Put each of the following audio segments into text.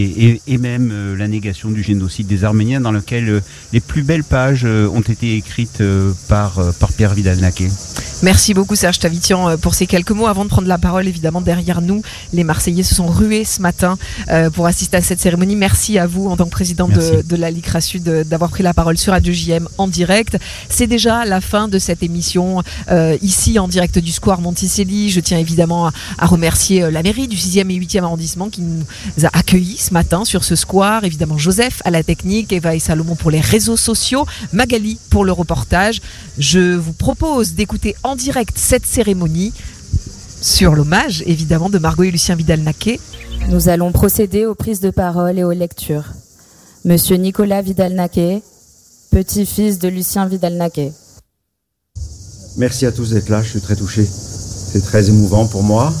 et même la négation du génocide des Arméniens, dans lequel les plus belles pages ont été écrites par Pierre Vidal-Naquet. Merci beaucoup Serge Tavitian pour ces quelques mots. Avant de prendre la parole, évidemment, derrière nous, les Marseillais se sont rués ce matin pour assister à cette cérémonie. Merci à vous, en tant que président de la LICRA Sud, d'avoir pris la parole sur Radio JM en direct. C'est déjà la fin de cette émission ici en direct du Square Monticelli. Je tiens évidemment à remercier la mairie du 6e et 8e arrondissement qui nous a accueillis ce matin sur ce square. Évidemment Joseph à la technique, Eva et Salomon pour les réseaux sociaux, Magali pour le reportage. Je vous propose d'écouter en direct cette cérémonie sur l'hommage évidemment de Margot et Lucien Vidal-Naquet. Nous allons procéder aux prises de parole et aux lectures. Monsieur Nicolas Vidal-Naquet, petit-fils de Lucien Vidal-Naquet. Merci à tous d'être là, je suis très touché. C'est très émouvant pour moi.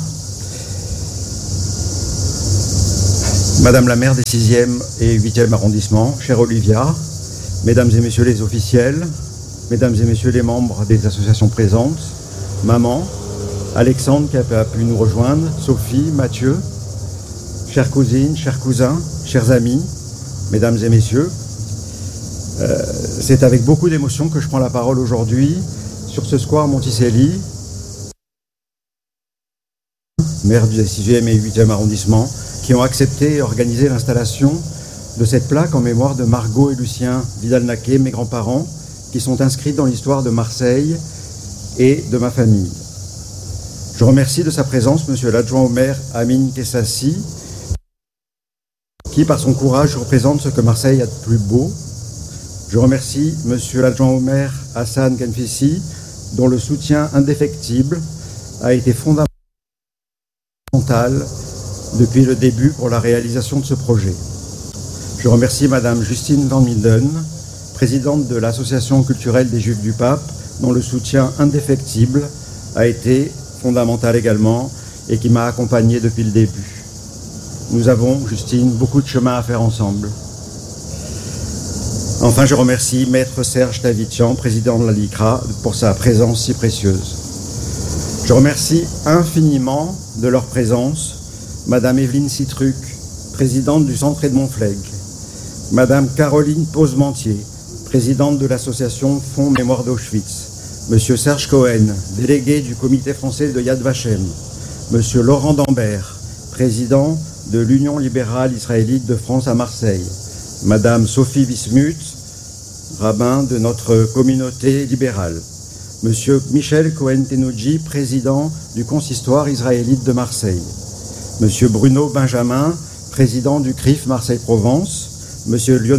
Madame la maire des 6e et 8e arrondissements, chère Olivia, mesdames et messieurs les officiels, mesdames et messieurs les membres des associations présentes, maman, Alexandre qui a pu nous rejoindre, Sophie, Mathieu, chères cousines, chers cousins, chers amis, mesdames et messieurs, c'est avec beaucoup d'émotion que je prends la parole aujourd'hui sur ce square Monticelli, maire du 6e et 8e arrondissement, qui ont accepté et organisé l'installation de cette plaque en mémoire de Margot et Lucien Vidal-Naquet, mes grands-parents, qui sont inscrits dans l'histoire de Marseille et de ma famille. Je remercie de sa présence monsieur l'adjoint au maire Amine Kessassi, qui par son courage représente ce que Marseille a de plus beau. Je remercie monsieur l'adjoint au maire Hassan Kenfissi, dont le soutien indéfectible a été fondamental depuis le début pour la réalisation de ce projet. Je remercie madame Justine Van Milden, présidente de l'association culturelle des Juifs du Pape, dont le soutien indéfectible a été fondamental également et qui m'a accompagné depuis le début. Nous avons, Justine, beaucoup de chemin à faire ensemble. Enfin, je remercie maître Serge Tavitian, président de la LICRA, pour sa présence si précieuse. Je remercie infiniment de leur présence madame Evelyne Citruc, présidente du Centre Edmond Flegg, madame Caroline Posementier, présidente de l'association Fonds Mémoire d'Auschwitz, monsieur Serge Cohen, délégué du comité français de Yad Vashem, monsieur Laurent Dambert, président de l'Union libérale israélite de France à Marseille, madame Sophie Wismuth, rabbin de notre communauté libérale, monsieur Michel Cohen-Tenouji, président du consistoire israélite de Marseille, monsieur Bruno Benjamin, président du CRIF Marseille-Provence, monsieur Lionel